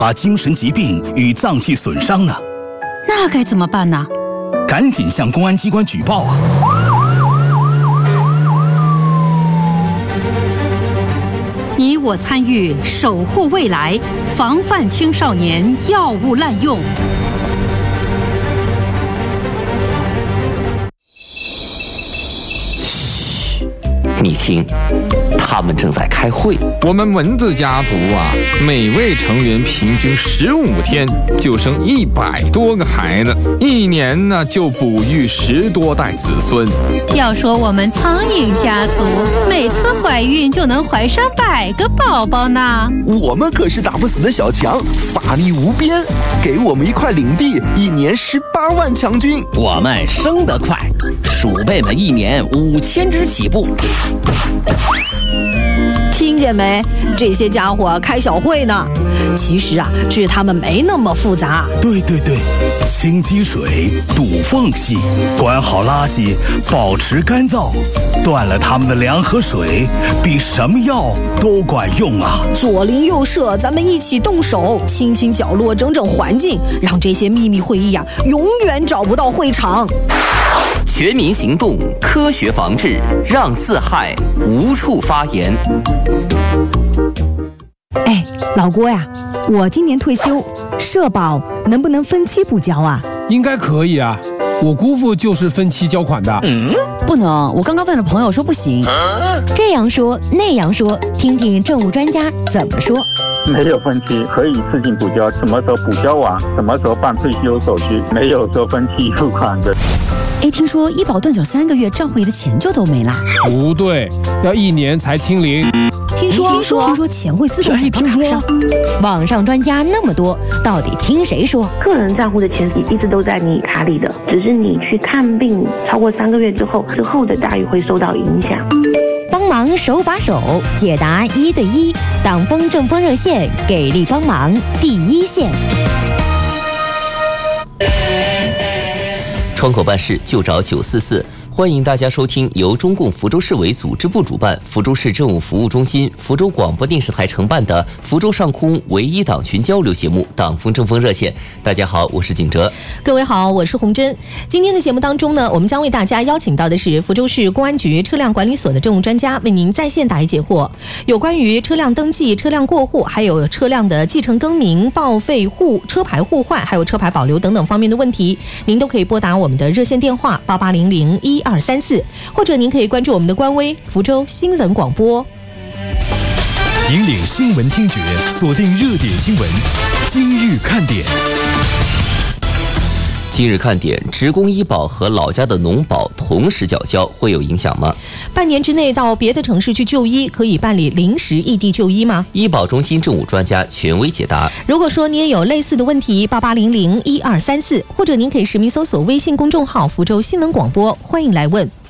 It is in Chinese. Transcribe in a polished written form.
把精神疾病与脏器损伤呢？ 那该怎么办呢？ 赶紧向公安机关举报啊！ 你我参与，守护未来，防范青少年药物滥用。 嘘，你听，他们正在开会。 我们蚊子家族啊，每位成员平均15天就生100多个孩子，1年呢就哺育10多代子孙。 要说我们苍蝇家族，每次怀孕就能怀上100个宝宝呢。 我们可是打不死的小强，法力无边，给我们一块领地，1年18万强军。 我们生得快，鼠辈们1年5000只起步。 听见没？这些家伙开小会呢。其实啊，治他们没那么复杂。 对，清积水，堵缝隙，管好垃圾，保持干燥，断了他们的粮和水，比什么药都管用啊！ 左邻右舍，咱们一起动手，清清角落，整整环境，让这些秘密会议啊，永远找不到会场。 全民行动，科学防治，让四害无处发言。 哎，老郭呀，我今年退休，社保能不能分期补交啊？ 应该可以啊，我姑父就是分期交款的。 不能，我刚刚问了朋友说不行。 这样说那样说，听听政务专家怎么说。 没有分期，可以自行补交，什么时候补交完，什么时候办退休手续，没有说分期付款的。 哎，听说医保断缴3个月，账户里的钱就都没了。 不对，要1年才清零。 听说钱会自动转到卡上。 网上专家那么多，到底听谁说？ 个人账户的钱一直都在你卡里的，只是你去看病超过3个月之后的待遇会受到影响。 帮忙手把手解答1对1，党风政风热线给力帮忙第一线。 窗口办事就找944。欢迎大家收听由中共福州市委组织部主办、福州市政务服务中心、福州广播电视台承办的福州上空唯一党群交流节目《党风政风热线》。大家好，我是景哲。 各位好，我是洪真。今天的节目当中呢，我们将为大家邀请到的是福州市公安局车辆管理所的政务专家，为您在线答疑解惑。有关于车辆登记、车辆过户，还有车辆的继承更名、报废车牌互换，还有车牌保留等等方面的问题，您都可以拨打我们的热线电话88001234，或者您可以关注我们的官微福州新闻广播。 引领新闻听觉，锁定热点新闻，今日看点。 今日看点：职工医保和老家的农保同时缴交会有影响吗？ 半年之内到别的城市去就医，可以办理临时异地就医吗？ 医保中心政务专家权威解答。 如果说你也有类似的问题，88001234，或者您可以实名搜索微信公众号福州新闻广播，欢迎来问。